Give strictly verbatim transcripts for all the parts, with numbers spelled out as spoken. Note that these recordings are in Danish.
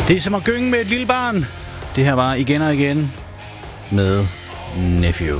Det er som at gynge med et lille barn. Det her var igen og igen med Nephew.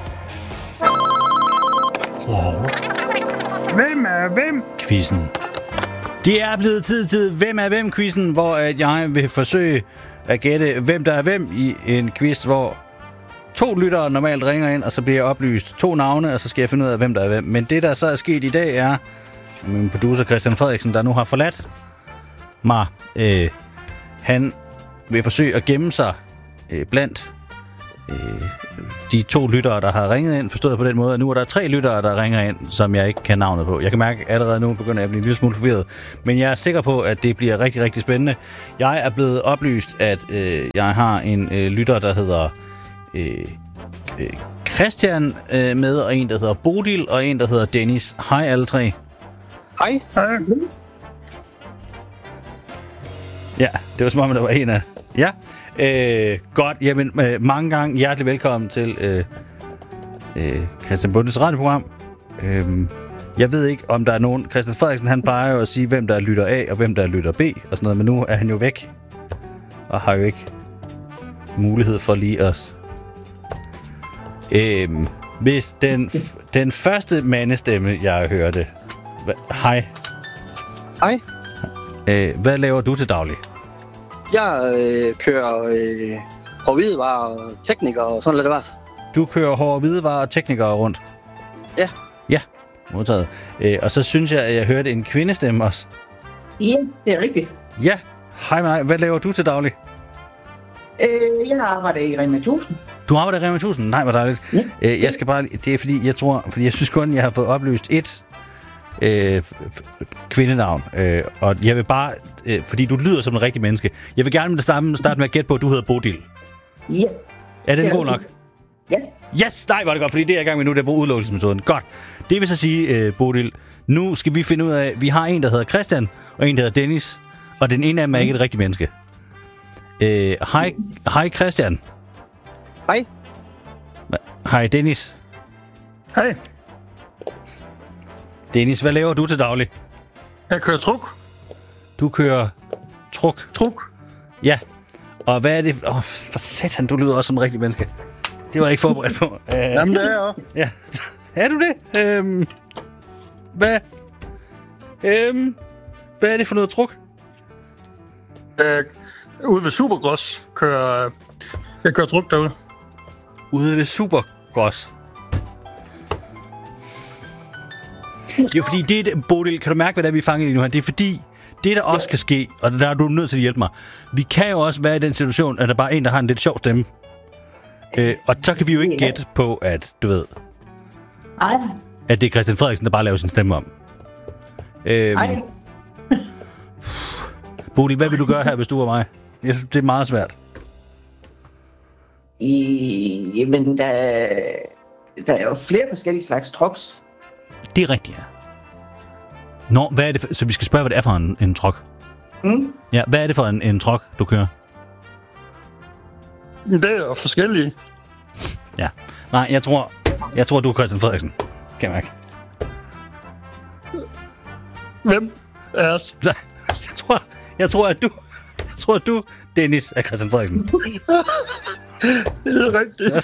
Hvem er hvem? Quizzen. Det er blevet tid til Hvem er hvem-quizzen, hvor at jeg vil forsøge at gætte, hvem der er hvem i en quiz, hvor to lyttere normalt ringer ind, og så bliver jeg oplyst to navne, og så skal jeg finde ud af, hvem der er hvem. Men det, der så er sket i dag, er min producer Christian Frederiksen, der nu har forladt mig. Øh, han vil forsøge at gemme sig øh, blandt øh, de to lyttere, der har ringet ind, forstået på den måde, at nu er der tre lyttere, der ringer ind, som jeg ikke kan navnet på. Jeg kan mærke, at allerede nu begynder jeg at blive en lille smule forvirret, men jeg er sikker på, at det bliver rigtig, rigtig spændende. Jeg er blevet oplyst, at øh, jeg har en øh, lytter, der hedder øh, øh, Christian øh, med, og en, der hedder Bodil, og en, der hedder Dennis. Hej alle tre. Hej. Hej. Ja, det var som om, der var en af... Ja, øh, godt. Jamen, øh, mange gange hjertelig velkommen til øh, øh, Christian Bundes radioprogram. Øh, jeg ved ikke, om der er nogen... Christian Frederiksen, han plejer jo at sige, hvem der er lytter A, og hvem der er lytter B, og sådan noget, men nu er han jo væk, og har jo ikke mulighed for lige at... Øh, hvis den, den første mandestemme, jeg hørte... Hva- Hej. Hej. Øh, hvad laver du til daglig? Jeg øh, kører øh, på hvidevarer og tekniker og sådan lidt det var. Du kører hårde hvidevarer og teknikere rundt? Ja. Ja, modtaget. Øh, og så synes jeg, at jeg hørte en kvindestemme også. Ja, det er rigtigt. Ja, hej med dig. Hvad laver du til daglig? Øh, jeg arbejder i Rema tusind. Du arbejder i Rema tusind? Nej, hvor dejligt. Ja. Øh, jeg skal bare... Det er fordi, jeg tror... Fordi jeg synes kun, jeg har fået oplyst et øh, kvindenavn. Øh, og jeg vil bare... Øh, fordi du lyder som en rigtig menneske. Jeg vil gerne med det samme starte med at gætte på, at du hedder Bodil. Ja. Er den Det er god nok? rigtigt. Ja. Yes! Nej, var det godt, fordi det er jeg i gang med nu, det er på udelukkelsesmetoden. Godt. Det vil så sige, uh, Bodil, nu skal vi finde ud af, vi har en, der hedder Christian, og en, der hedder Dennis, og den ene af dem er ikke et rigtigt menneske. Uh, hej, hej Christian. Hej. Hej Dennis. Hej. Dennis, hvad laver du til daglig? Jeg kører truk. Du kører truk. Truk. Ja. Og hvad er det? Åh, oh, for satan, du lyder også som en rigtig menneske. Det var jeg ikke forberedt på. Uh, Jamen, det er jeg også. Ja. Er du det? Øhm, hvad? Øhm, hvad er det for noget truk? Øh, ude ved Supergros kører... Jeg kører truk derude. Ude ved Supergros. Det er jo fordi, det er, Bodil, kan du mærke, hvad der er, vi er fanget i nu her? Det er fordi, det der også kan ske, og der er du nødt til at hjælpe mig. Vi kan jo også være i den situation, at der bare er en, der har en lidt sjov stemme. Øh, og så kan vi jo ikke gætte på, at du ved, Ej. at det er Christian Frederiksen, der bare laver sin stemme om. Øhm, Ej. Bodil, hvad vil du gøre her, hvis du var mig? Jeg synes, det er meget svært. I, jamen, der, der er jo flere forskellige slags trucks. Det er rigtigt, ja. Nå, hvad er det for, så vi skal spørge, hvad det er for en, en truck. Mm. Ja, hvad er det for en, en truck, du kører? Det er jo forskellige. Ja. Nej, jeg tror, jeg tror, du er Christian Frederiksen. Kan jeg mærke. Hvem er os? Så, jeg tror, jeg tror, at du, jeg tror, at du, Dennis, er Christian Frederiksen. Det er rigtigt.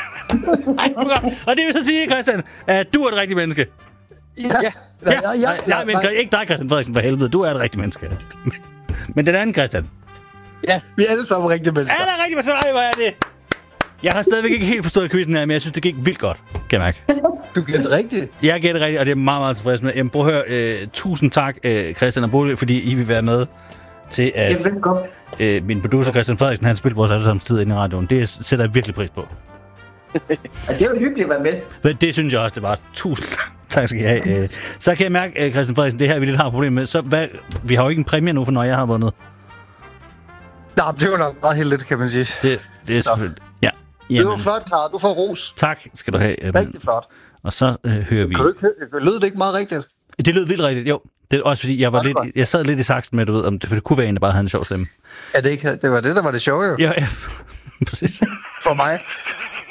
Og det vil så sige, Christian, at du er et rigtigt menneske. Ja, Ja. ja, Ja, ja, ja, nej, men ikke dig, Christian Frederiksen, for helvede. Du er et rigtigt menneske. Men den anden, Christian. Ja. vi er alle sammen rigtige mennesker. Er der rigtigt menneske? Nej, hvor er det? Jeg har stadigvæk ikke helt forstået quizzen her, men jeg synes, det gik vildt godt, kan jeg mærke. Du gætter rigtigt. Jeg gætter rigtigt, og det er meget, meget tilfreds med. Jamen, prøv at høre. Øh, tusind tak, øh, Christian og Bodil, fordi I vil være med til, at Jeg ved godt. øh, min producer Christian Frederiksen, han spiller vores allesammens tid inde i radioen. Det sætter jeg virkelig pris på. Og det er jo hyggeligt at være med. Men det synes jeg også, det var. Tusind tak skal I have. Øh, så kan jeg mærke, øh, Christian Frederiksen, det her vi lidt har problem med. Så hvad, vi har jo ikke en præmie nu, for når jeg har vundet. Nå, det var nok meget heldigt, kan man sige. Det, det er Så. selvfølgelig... Ja. Det var Jamen, flot, Karl. Du får ros. tak skal du have. Øhm, Rigtig flot. og så øh, hører vi... Kan du ikke høre? Lød det ikke meget rigtigt? Det lød vildt rigtigt, jo. Det er også fordi, jeg var Godt, lidt, godt. jeg sad lidt i saksen med, du ved, om det, for det kunne være en, der bare havde en sjov stemme. Ja, det, ikke, det var det, der var det sjove jo. Ja, ja. Præcis. For mig.